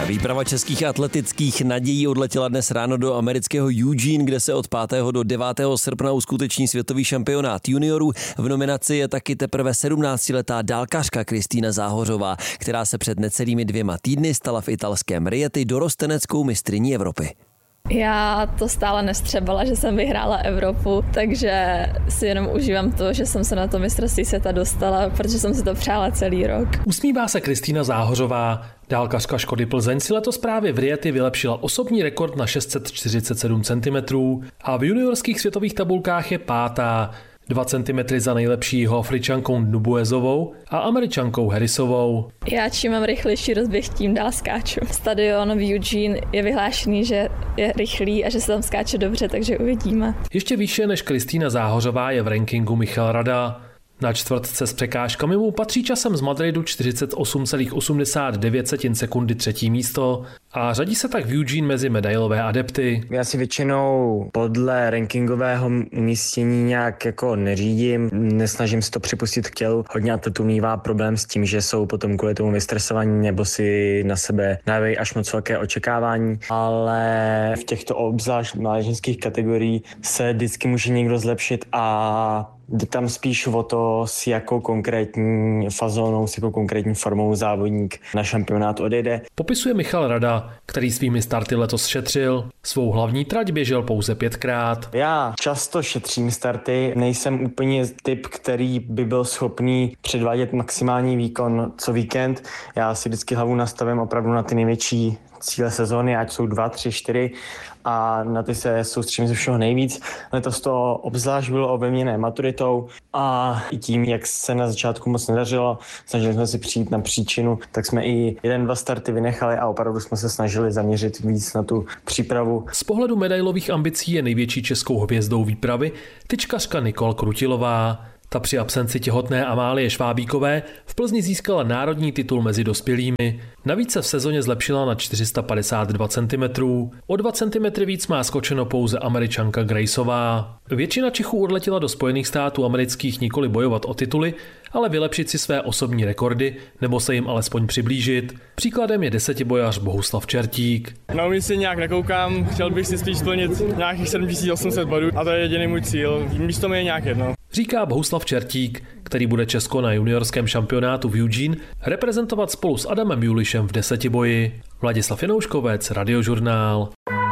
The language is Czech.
Výprava českých atletických nadějí odletěla dnes ráno do amerického Eugene, kde se od 5. do 9. srpna uskuteční světový šampionát juniorů. V nominaci je taky teprve 17letá dálkařka Kristýna Záhořová, která se před necelými 2 týdny stala v italském Rieti dorosteneckou mistryní Evropy. Já to stále nestřebala, že jsem vyhrála Evropu, takže si jenom užívám to, že jsem se na to mistrovství světa dostala, protože jsem si to přála celý rok. Usmívá se Kristýna Záhořová. Dálkařka Škody Plzeň si letos právě v Rieti vylepšila osobní rekord na 647 cm a v juniorských světových tabulkách je 5. 2 cm za nejlepší Jihoafričankou Ndubuezovou a Američankou Harrisovou. Já čím mám rychlejší rozběh, tím dál skáču. Stadion v Eugene je vyhlášený, že je rychlý a že se tam skáče dobře, takže uvidíme. Ještě výše než Kristýna Záhořová je v rankingu Michal Rada. Na čtvrtce s překážkami mu patří časem z Madridu 48,89 sekundy 3. místo a řadí se tak v Eugene mezi medailové adepty. Já si většinou podle rankingového umístění nějak jako neřídím, nesnažím si to připustit k tělu. Hodně atletů mívá problém s tím, že jsou potom kvůli tomu vystresovaní nebo si na sebe dávají až moc velké očekávání, ale v těchto obzvlášť mládežnických kategorií se vždycky může někdo zlepšit a jde tam spíš o to, s jakou konkrétní fazónou, s jakou konkrétní formou závodník na šampionát odejde. Popisuje Michal Rada, který svými starty letos šetřil. Svou hlavní trať běžel pouze 5krát. Já často šetřím starty, nejsem úplně typ, který by byl schopný předvádět maximální výkon co víkend. Já si vždycky hlavu nastavím opravdu na ty největší cíle sezóny, ať jsou 2, 3, 4 a na ty se soustředím ze všeho nejvíc. Letos to obzvlášť bylo ovlivněné maturitou a i tím, jak se na začátku moc nedařilo, snažili jsme si přijít na příčinu, tak jsme i 1-2 starty vynechali a opravdu jsme se snažili zaměřit víc na tu přípravu. Z pohledu medailových ambicí je největší českou hvězdou výpravy tyčkařka Nicole Krutilová. Ta při absenci těhotné Amálie Švábíkové v Plzni získala národní titul mezi dospělými. Navíc se v sezóně zlepšila na 452 cm. O 2 cm víc má skočeno pouze Američanka Graceová. Většina Čechů odletěla do Spojených států amerických nikoli bojovat o tituly, ale vylepšit si své osobní rekordy nebo se jim alespoň přiblížit. Příkladem je 10bojař Bohuslav Čertík. Na umístění nějak nekoukám, chtěl bych si spíš splnit nějakých 7800 bodů a to je jediný můj cíl. Místo mi je nějak jedno. Říká Bohuslav Čertík, který bude Česko na juniorském šampionátu v Eugene reprezentovat spolu s Adamem Julišem v 10boji. Vladislav Janouškovec, Radiožurnál.